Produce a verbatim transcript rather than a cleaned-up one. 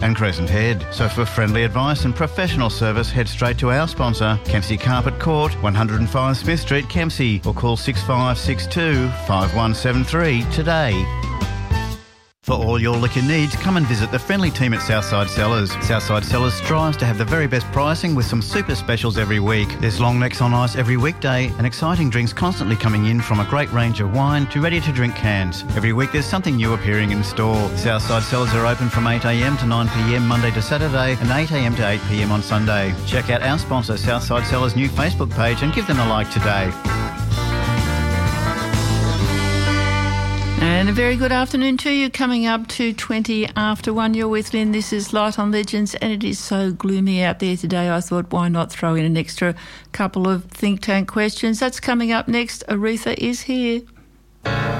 and Crescent Head. So for friendly advice and professional service, head straight to our sponsor, Kempsey Carpet Court, one oh five Smith Street, Kempsey, or call six five six two, five one seven three today. For all your liquor needs, come and visit the friendly team at Southside Cellars. Southside Cellars strives to have the very best pricing with some super specials every week. There's long necks on ice every weekday and exciting drinks constantly coming in, from a great range of wine to ready-to-drink cans. Every week there's something new appearing in store. Southside Cellars are open from eight a m to nine p m Monday to Saturday and eight a m to eight p m on Sunday. Check out our sponsor Southside Cellars' new Facebook page and give them a like today. And a very good afternoon to you. Coming up to twenty after one, you're with Lynn. This is Light on Legends, and it is so gloomy out there today. I thought, why not throw in an extra couple of think tank questions? That's coming up next. Aretha is here.